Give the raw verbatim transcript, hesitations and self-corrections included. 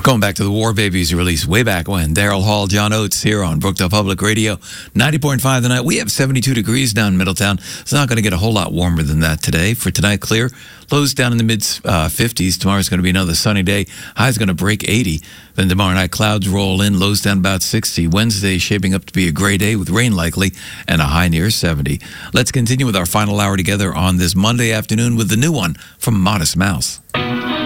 Going back to the War Babies release way back when. Daryl Hall, John Oates here on Brookdale Public Radio, ninety point five tonight. We have seventy-two degrees down in Middletown. It's not going to get a whole lot warmer than that today. For tonight, clear. Lows down in the mid-fifties. Uh, Tomorrow's going to be another sunny day. High's going to break eighty. Then tomorrow night, clouds roll in. Lows down about sixty. Wednesday shaping up to be a gray day with rain likely and a high near seventy. Let's continue with our final hour together on this Monday afternoon with the new one from Modest Mouse.